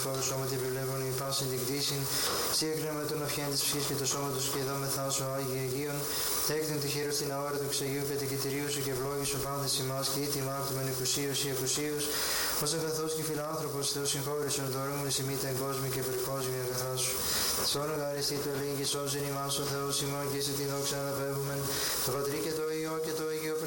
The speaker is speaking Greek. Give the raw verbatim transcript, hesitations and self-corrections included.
φόρου σώμα και επιβλέπων η πάσιν την κτήσιν, σύ εκνέμα των αυχέν της ψυχής και το σώμα του και δόμεθά σου Άγιοι Αγίων, τέκνην τη χείρα στην αόρα του Ξαγίου και την κητηρίου σου και ευλόγησου πάντες ημάς και ήτι μάρτυμεν οικουσίους ή εκουσίους, ως αγαθός και φιλάνθρωπος Θεός συγχώρησον το όρμον εις ημίτα εγκόσμη και περκόσμη αγαθά σου. Σόν αγαριστή το ελίγη σώζεν ημάς ο Θεός ημών και σε την δόξα αναπέμπομεν, το Πατρί και το Υιό και το Αγίο